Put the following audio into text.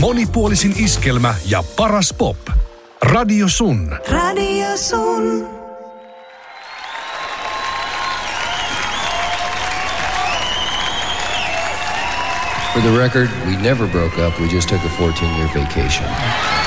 monipuolisin iskelmä ja paras pop. Radio Sun. Radio Sun. For the record, we never broke up. We just took a 14-year vacation.